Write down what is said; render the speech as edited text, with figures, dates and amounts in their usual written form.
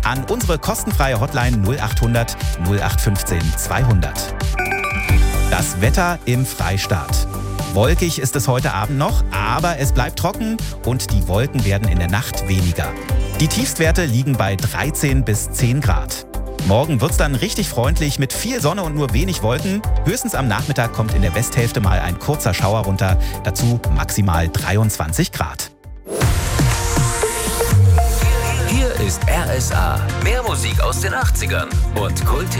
an unsere kostenfreie Hotline 0800 0815 200. Das Wetter im Freistaat. Wolkig ist es heute Abend noch, aber es bleibt trocken und die Wolken werden in der Nacht weniger. Die Tiefstwerte liegen bei 13 bis 10 Grad. Morgen wird's dann richtig freundlich mit viel Sonne und nur wenig Wolken. Höchstens am Nachmittag kommt in der Westhälfte mal ein kurzer Schauer runter. Dazu maximal 23 Grad. Hier ist RSA. Mehr Musik aus den 80ern und Kult